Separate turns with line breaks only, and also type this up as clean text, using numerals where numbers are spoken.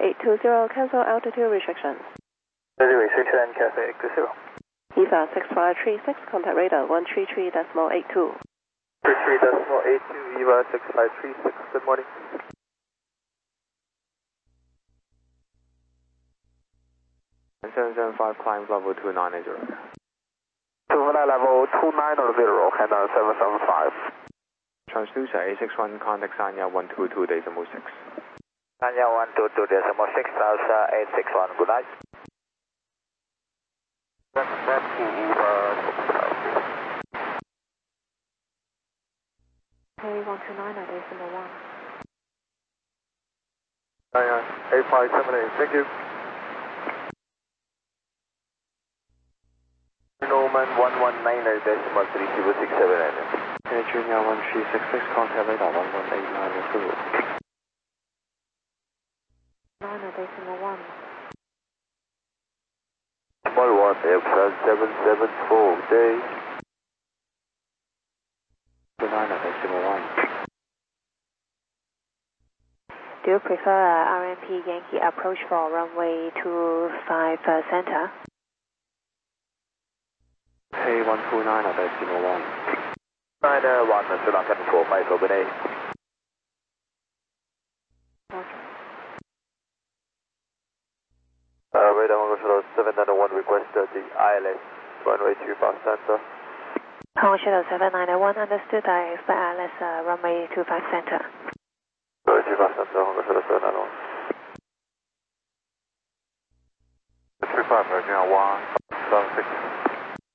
820, cancel altitude restriction.
Restriction, cancel 820.
EVA 6536, contact radar 133.82.
33.82, EVA 6536, good morning.
(775) climb level 290.
290 level 290, Canada 775.
Transducer A61, contact Sanya 122.6.
Sanya 122.6, South 861, good night.
K129.1.
Sanya 8578, thank you. Norman 119.30679.
Junior 1366, contact radar 1189
9.1.
Small 1, Epsilon 774, day.
9.1.
Do you prefer RMP Yankee approach for runway 25 center?
K129.1.
9-1, Sri Lankan 45 over day. Radar Hongo 791 request the ILS runway 25 center.
Hongo Shuttle 791 understood. I expect ILS runway 25 center.
Runway 25 center, Hongo Shuttle 791. 35, Virginia 1.